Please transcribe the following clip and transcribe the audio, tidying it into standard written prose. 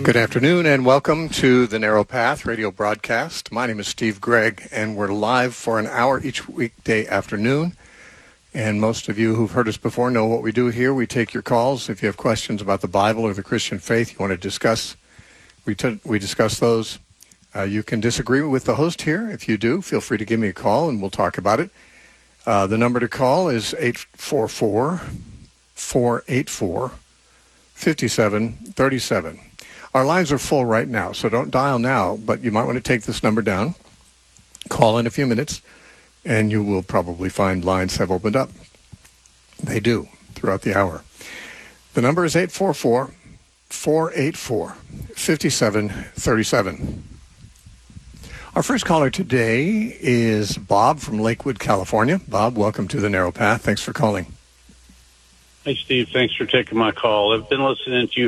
Good afternoon and welcome to the Narrow Path radio broadcast. My name is Steve Gregg and we're live for an hour each weekday afternoon. And most of you who've heard us before know what we do here. We take your calls. If you have questions about the Bible or the Christian faith you want to discuss, we discuss those. You can disagree with the host here. If you do, feel free to give me a call and we'll talk about it. The number to call is 844-484-5737. Our lines are full right now, so don't dial now, but you might want to take this number down. Call in a few minutes, and you will probably find lines have opened up. They do throughout the hour. The number is 844-484-5737. Our first caller today is Bob from Lakewood, California. Bob, welcome to the Narrow Path. Thanks for calling. Hey, Steve. Thanks for taking my call. I've been listening to you